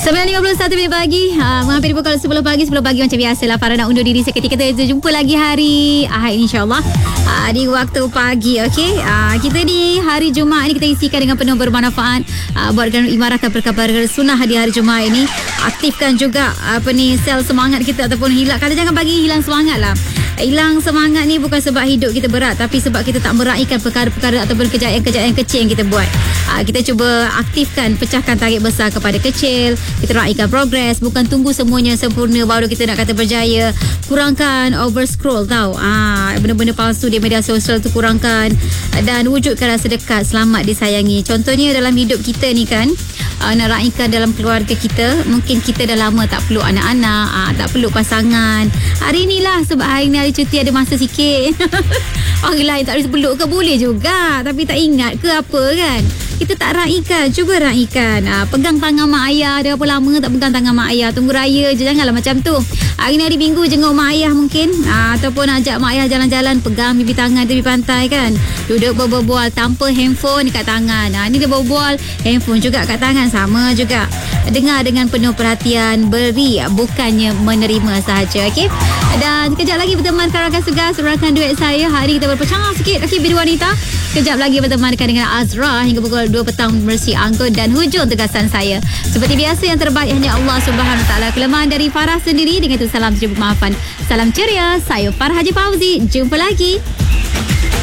9.51 pagi. Menghampiri pukul 10 pagi. 10 pagi macam biasalah. Farah nak undur diri seketika. Kita jumpa lagi hari Ahad insyaAllah. Di waktu pagi. Okey. Kita di hari Jumaat ni kita isikan dengan penuh bermanfaat. Buatkan imarahkan perkara-perkara sunnah di hari Jumaat ini. Aktifkan juga sel semangat kita ataupun hilang. Kata jangan bagi hilang semangat lah. Hilang semangat ni bukan sebab hidup kita berat, tapi sebab kita tak meraihkan perkara-perkara ataupun kejayaan-kejayaan kecil yang kita buat. Kita cuba aktifkan, pecahkan target besar kepada kecil. Kita raihkan progres, bukan tunggu semuanya sempurna baru kita nak kata berjaya. Kurangkan over scroll tau. Benda-benda palsu di media sosial tu kurangkan, dan wujudkan rasa dekat, selamat, disayangi. Contohnya dalam hidup kita ni kan, nak raihkan dalam keluarga kita. Mungkin kita dah lama tak peluk anak-anak, tak peluk pasangan. Hari ni lah, sebab hari ni hari cuti ada masa sikit. Orang lain tak boleh peluk ke? Boleh juga, tapi tak ingat ke apa kan? Kita tak raihkan. Cuba raihkan. Pegang tangan mak ayah. Dah berapa lama tak pegang tangan mak ayah? Tunggu raya je, janganlah macam tu. Hari ni hari Minggu jenguk mak ayah mungkin, ataupun ajak mak ayah jalan-jalan, pegang pipi tangan tepi pantai kan. Duduk berbual tanpa handphone dekat tangan. Ni dia berbual, handphone juga kat tangan, sama juga. Dengar dengan penuh perhatian, beri bukannya menerima sahaja. Okey. Dan kejap lagi berteman rakan segar, surahkan duit saya. Hari kita berpecah sikit. Okey, Biru Wanita. Kejap lagi berteman dengan Azra hingga pukul 2 petang bersih angkut, dan hujung tegasan saya. Seperti biasa, yang terbaik hanya Allah Subhanahu Taala. Kelemahan dari Farah sendiri. Dengan itu salam sejahtera, maafan. Salam ceria. Saya Farah Haji Fauzi. Jumpa lagi.